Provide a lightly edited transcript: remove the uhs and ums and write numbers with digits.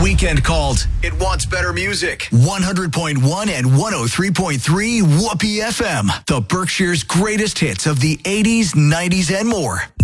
Weekend called. It wants better music. 100.1 and 103.3 Whoopee FM. The Berkshire's greatest hits of the 80s, 90s, and more.